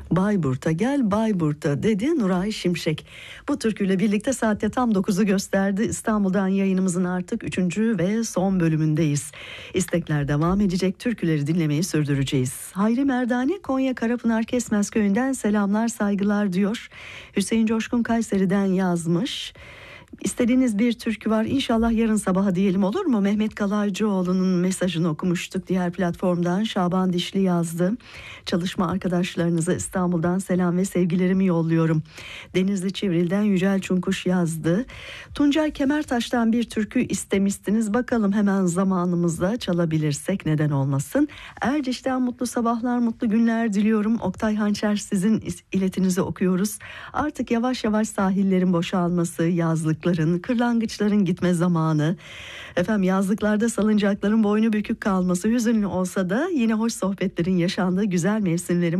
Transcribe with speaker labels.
Speaker 1: Bayburt'a gel Bayburt'a dedi Nuray Şimşek. Bu türküyle birlikte saatte tam 9'u gösterdi. İstanbul'dan yayınımızın artık 3. ve son bölümündeyiz. İstekler devam edecek, türküleri dinlemeyi sürdüreceğiz. Hayri Merdani Konya Karapınar Kesmez Köyü'nden selamlar saygılar diyor. Hüseyin Coşkun Kayseri'den yazmış. İstediğiniz bir türkü var, İnşallah yarın sabaha diyelim, olur mu? Mehmet Kalaycıoğlu'nun mesajını okumuştuk diğer platformdan. Şaban Dişli yazdı. Çalışma arkadaşlarınıza İstanbul'dan selam ve sevgilerimi yolluyorum. Denizli Çivril'den Yücel Çunkuş yazdı. Tuncay Kemertaş'tan bir türkü istemiştiniz. Bakalım hemen zamanımızda çalabilirsek neden olmasın. Erciş'ten mutlu sabahlar, mutlu günler diliyorum. Oktay Hançer, sizin iletinizi okuyoruz. Artık yavaş yavaş sahillerin boşalması, yazlıkların, kırlangıçların gitme zamanı. Efendim, yazlıklarda salıncakların boynu bükük kalması hüzünlü olsa da yine hoş sohbetlerin yaşandığı güzel mevsimlerin